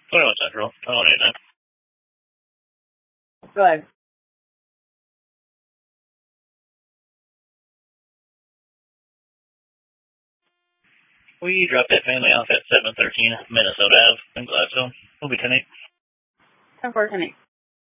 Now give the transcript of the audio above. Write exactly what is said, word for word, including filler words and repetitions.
twenty-one Central, twenty-one eighty-nine. Go ahead. We dropped that family off at seven thirteen Minnesota Ave in Gladstone. We'll be ten eight. ten four, ten eight.